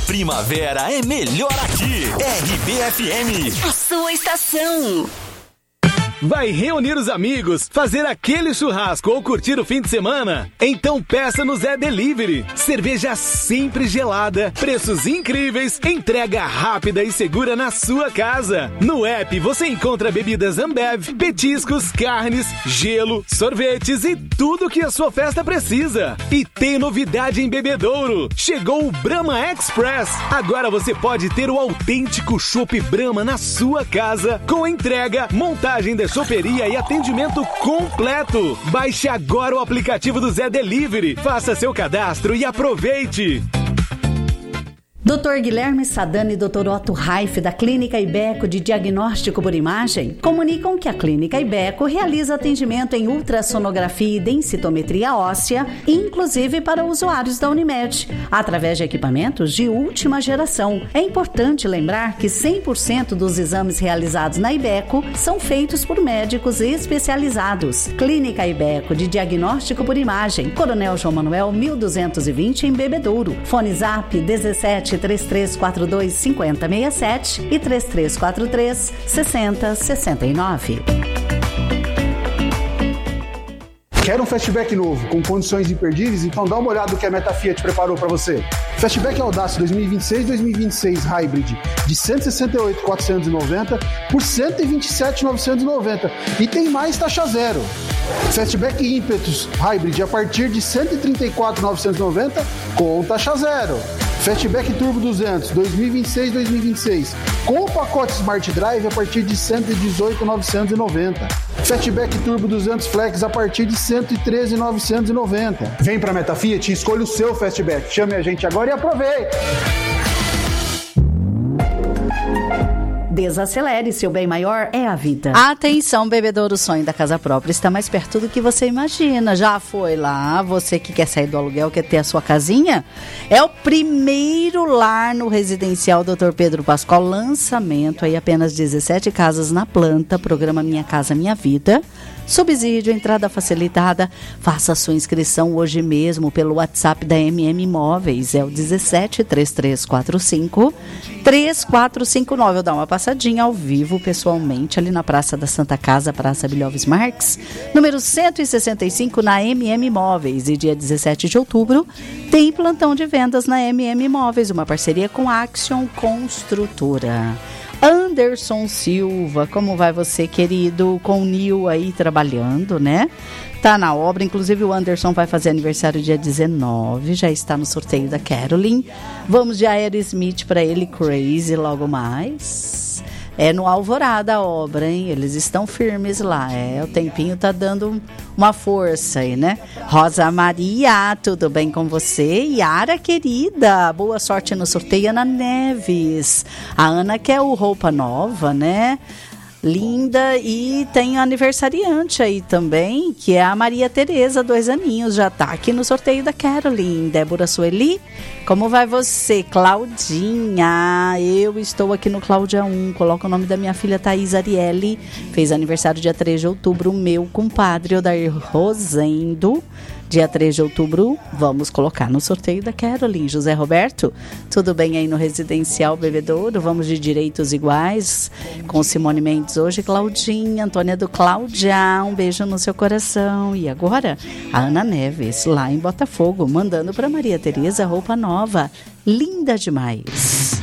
primavera é melhor aqui. RBFM, a sua estação. Vai reunir os amigos, fazer aquele churrasco ou curtir o fim de semana? Então peça no Zé Delivery. Cerveja sempre gelada, preços incríveis, entrega rápida e segura na sua casa. No app você encontra bebidas Ambev, petiscos, carnes, gelo, sorvetes e tudo que a sua festa precisa. E tem novidade em bebedouro. Chegou o Brahma Express. Agora você pode ter o autêntico chopp Brahma na sua casa, com entrega, montagem de choperia e atendimento completo. Baixe agora o aplicativo do Zé Delivery, faça seu cadastro e aproveite. Dr. Guilherme Sadani e Dr. Otto Raif, da Clínica Ibeco de Diagnóstico por Imagem, comunicam que a Clínica Ibeco realiza atendimento em ultrassonografia e densitometria óssea, inclusive para usuários da Unimed, através de equipamentos de última geração. É importante lembrar que 100% dos exames realizados na Ibeco são feitos por médicos especializados. Clínica Ibeco de Diagnóstico por Imagem, Coronel João Manuel 1220 em Bebedouro. Fone Zap 173342 5067 e 3343 6069. Quer um Fastback novo, com condições imperdíveis? Então dá uma olhada no que a Meta Fiat preparou para você. Fastback Audace 2026-2026 Hybrid de 168.490 por 127.990 e tem mais taxa zero. Fastback Impetus Hybrid a partir de 134.990 com taxa zero. Fastback Turbo 200 2026-2026 com o pacote Smart Drive a partir de 118.990. Fastback Turbo 200 Flex a partir de 113.990. Vem pra Meta Fiat e escolha o seu Fastback. Chame a gente agora e aproveite! Desacelere, seu bem maior é a vida. Atenção, bebedouro, o sonho da casa própria está mais perto do que você imagina. Já foi lá? Você que quer sair do aluguel, quer ter a sua casinha? É o primeiro lar no residencial Dr. Pedro Pascoal. Lançamento aí, apenas 17 casas na planta. Programa Minha Casa Minha Vida. Subsídio, entrada facilitada. Faça a sua inscrição hoje mesmo pelo WhatsApp da MM Imóveis. É o 173345-3459. Eu dar uma passadinha ao vivo, pessoalmente, ali na Praça da Santa Casa, Praça Bilhoves Marques, número 165, na MM Imóveis. E dia 17 de outubro tem plantão de vendas na MM Imóveis, uma parceria com a Action Construtora. Anderson Silva, como vai você, querido? Com o Nil aí trabalhando, né? Tá na obra, inclusive o Anderson vai fazer aniversário dia 19, já está no sorteio da Caroline. Vamos de Aerosmith para ele, Crazy, logo mais. É no Alvorada a obra, hein? Eles estão firmes lá, o tempinho tá dando uma força aí, né? Rosa Maria, tudo bem com você? Yara, querida, boa sorte no sorteio. Ana Neves, a Ana quer o roupa nova, né? Linda, e tem aniversariante aí também, que é a Maria Tereza, 2 aninhos, já tá aqui no sorteio da Caroline. Débora Sueli, como vai você? Claudinha, eu estou aqui no Cláudia 1, coloca o nome da minha filha Thaís Arielle, fez aniversário dia 3 de outubro, o meu compadre Odair Rosendo, dia 3 de outubro, vamos colocar no sorteio da Caroline. José Roberto, tudo bem aí no Residencial Bebedouro? Vamos de direitos iguais com Simone Mendes hoje. Claudinha, Antônia do Cláudia, um beijo no seu coração. E agora, a Ana Neves, lá em Botafogo, mandando para Maria Tereza roupa nova, linda demais.